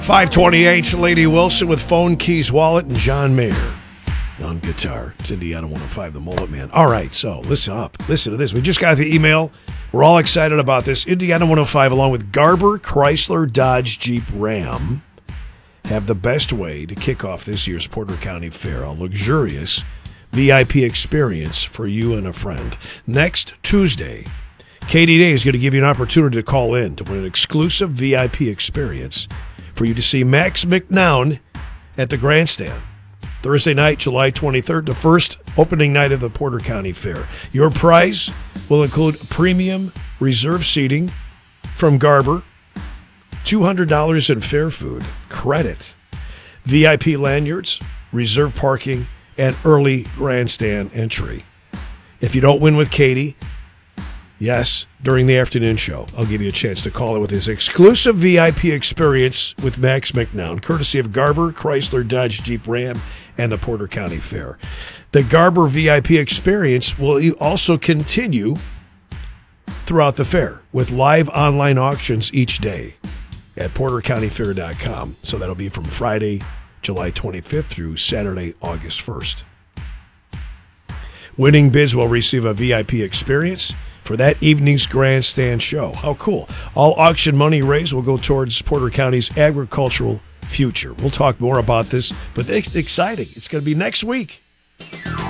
528, Lady Wilson with Phone Keys Wallet and John Mayer on guitar. It's Indiana 105, the Mullet Man. All right, so listen up. Listen to this. We just got the email. We're all excited about this. Indiana 105, along with Garber, Chrysler, Dodge, Jeep, Ram, have the best way to kick off this year's Porter County Fair, a luxurious VIP experience for you and a friend. Next Tuesday, KDD is going to give you an opportunity to call in to win an exclusive VIP experience for you to see Max McNown at the Grandstand. Thursday night, July 23rd, the first opening night of the Porter County Fair. Your prize will include premium reserve seating from Garber, $200 in fair food, credit, VIP lanyards, reserve parking, and early grandstand entry. If you don't win with Katie, yes, during the afternoon show, I'll give you a chance to call in with his exclusive VIP experience with Max McNown, courtesy of Garber, Chrysler, Dodge, Jeep, Ram, and the Porter County Fair. The Garber VIP experience will also continue throughout the fair with live online auctions each day at portercountyfair.com. So that'll be from Friday, July 25th through Saturday, August 1st. Winning bids will receive a VIP experience for that evening's grandstand show. How cool. All auction money raised will go towards Porter County's agricultural future. We'll talk more about this, but it's exciting. It's going to be next week.